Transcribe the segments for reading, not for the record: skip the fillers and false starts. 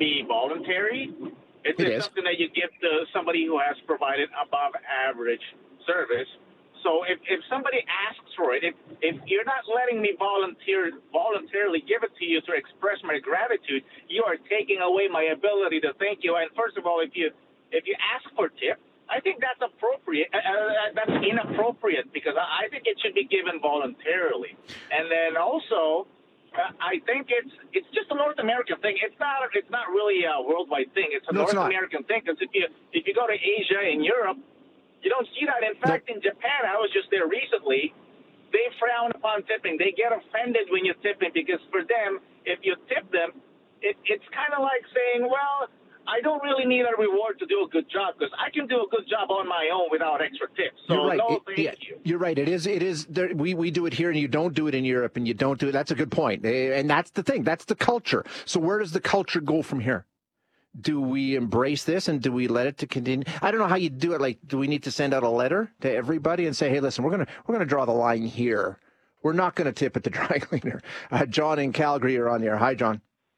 be voluntary? Is It it is. something that you give to somebody who has provided above average service? So if somebody asks for it, if you're not letting me voluntarily give it to you to express my gratitude, you are taking away my ability to thank you. And first of all, if you ask for tip, I think that's appropriate. That's inappropriate because I think it should be given voluntarily. And then also, I think it's just a North American thing. It's not really a worldwide thing. It's a North American thing because if you go to Asia and Europe, you don't see that. In fact, in Japan, I was just there recently. They frown upon tipping. They get offended when you tip them because for them, if you tip them, it's kind of like saying, well, I don't really need a reward to do a good job because I can do a good job on my own without extra tips. So you're right. No, thank you. You're right. It is. We do it here, and you don't do it in Europe, and you don't do it. That's a good point. And that's the thing. That's the culture. So where does the culture go from here? Do we embrace this and do we let it to continue? I don't know how you do it. Like, do we need to send out a letter to everybody and say, hey, listen, we're gonna draw the line here. We're not going to tip at the dry cleaner. John in Calgary, you're on the air. Hi, John.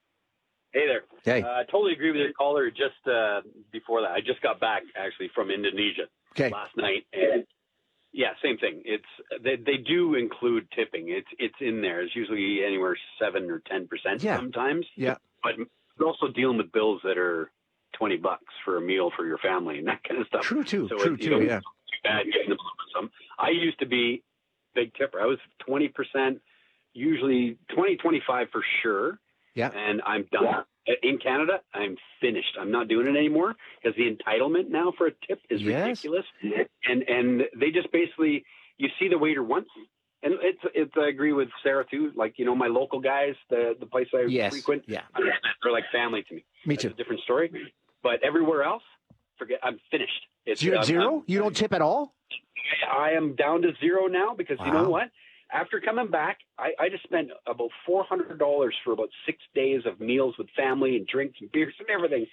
Hey there. Hey. I totally agree with your caller. Just before that, I just got back actually from Indonesia last night, and yeah, same thing. They do include tipping. It's in there. It's usually anywhere 7 or 10% sometimes. Yeah, but you're also dealing with bills that are $20 for a meal for your family and that kind of stuff. True too. So True too. Yeah. Too bad getting them some. I used to be big tipper. I was 20%, usually 20, 25 for sure. Yeah. And I'm done. In Canada, I'm finished. I'm not doing it anymore because the entitlement now for a tip is ridiculous. And they just basically, you see the waiter once. And it's I agree with Sarah too. Like, my local guys, the place I frequent, they're like family to me. Me too. It's a different story. But everywhere else, forget, I'm finished. You're at zero? You don't tip at all? I am down to zero now because you know what? After coming back, I just spent about $400 for about 6 days of meals with family and drinks and beers and everything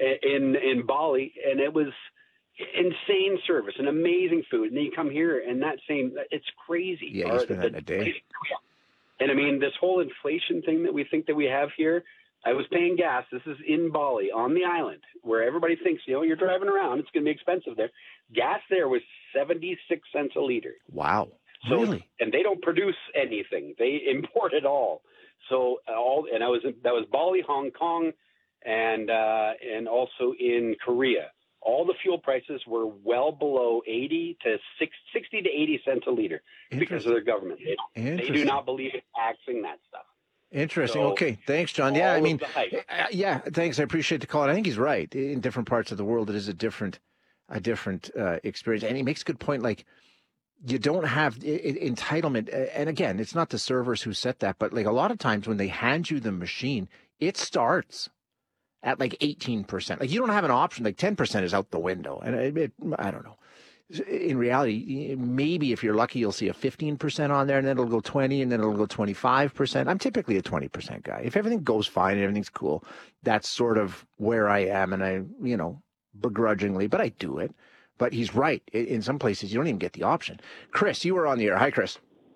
in Bali. And it was insane service and amazing food. And then you come here and it's crazy. Yeah, you spend that in a day. And I mean, this whole inflation thing that we think that we have here, I was paying gas. This is in Bali on the island where everybody thinks, you're driving around. It's going to be expensive there. Gas there was 76 cents a liter. Wow. So, really? And they don't produce anything. They import it all. So that was Bali, Hong Kong, and also in Korea. All the fuel prices were well below 60 to 80 cents a liter because of their government. They do not believe in taxing that stuff. Interesting. Okay. Thanks, John. Yeah, I mean, thanks. I appreciate the call. I think he's right. In different parts of the world, it is a different experience. And he makes a good point. Like, you don't have entitlement. And again, it's not the servers who set that, but like a lot of times when they hand you the machine, it starts at like 18%. Like, you don't have an option. Like 10% is out the window. And I don't know. In reality, maybe if you're lucky, you'll see a 15% on there, and then it'll go 20, and then it'll go 25%. I'm typically a 20% guy. If everything goes fine and everything's cool, that's sort of where I am. And I, begrudgingly, but I do it. But he's right. In some places, you don't even get the option. Chris, you were on the air. Hi, Chris.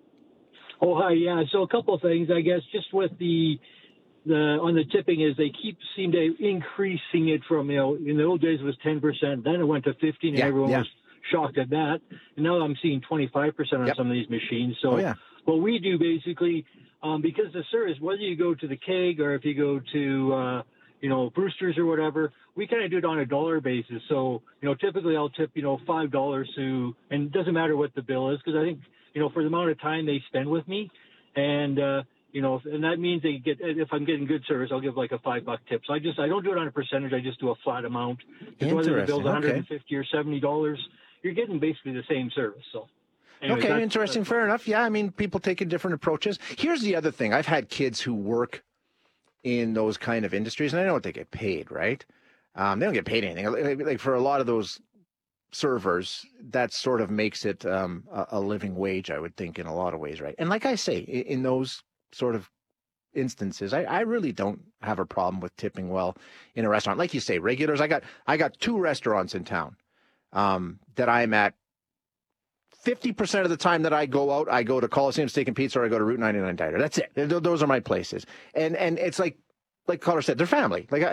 Oh, hi. Yeah. So a couple of things, I guess, just with on the tipping is they seem to increasing it from, in the old days it was 10%, then it went to 15%, and everyone was shocked at that. And now I'm seeing 25% on some of these machines. So what we do basically, because the service, whether you go to the Keg or if you go to, Brewster's or whatever, we kind of do it on a dollar basis. So, typically I'll tip, $5 and it doesn't matter what the bill is because I think, for the amount of time they spend with me and, and that means they get, if I'm getting good service, I'll give like a $5 tip. So I don't do it on a percentage. I just do a flat amount. Whether the bill's $150 or $70, you're getting basically the same service. So. Anyways, okay, interesting. Fair enough. Yeah, I mean, people taking different approaches. Here's the other thing. I've had kids who work in those kind of industries, and I know what they get paid, right? They don't get paid anything. Like for a lot of those servers, that sort of makes it a living wage, I would think, in a lot of ways, right? And like I say, in those sort of instances, I really don't have a problem with tipping well in a restaurant. Like you say, regulars. I got 2 restaurants in town that I'm at. 50% of the time that I go out, I go to Coliseum Steak and Pizza or I go to Route 99 Diner. That's it. Those are my places. And it's like caller said, they're family. Like